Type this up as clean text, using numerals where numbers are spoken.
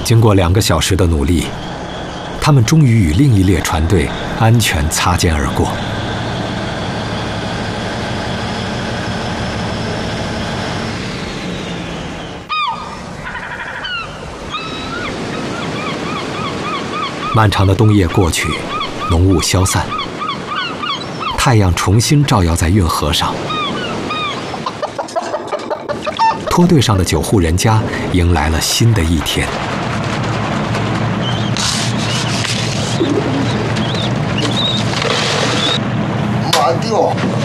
经过2个小时的努力，他们终于与另一列船队安全擦肩而过。漫长的冬夜过去，浓雾消散，太阳重新照耀在运河上。拖队上的9户人家迎来了新的一天。 妈丢！